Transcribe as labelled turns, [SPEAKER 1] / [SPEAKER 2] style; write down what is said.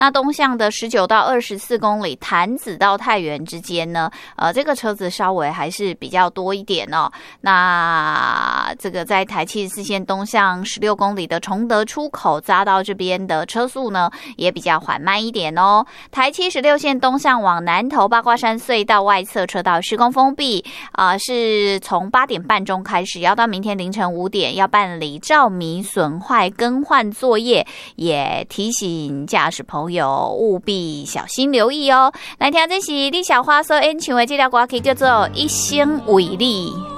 [SPEAKER 1] 那东向的19到24公里，潭子到太原之间呢，这个车子稍微还是比较多一点哦。那这个在台74线东向16公里的崇德出口匝道这边的车速呢，也比较缓慢一点哦。台76线东向往南投八卦山隧道外侧车道施工封闭，是从8点半钟开始，要到明天凌晨5点要办理照明损坏更换作业，也提醒驾驶朋友务必小心留意哦。来听这是李小花所演唱的这条歌曲，叫做《一生为你》。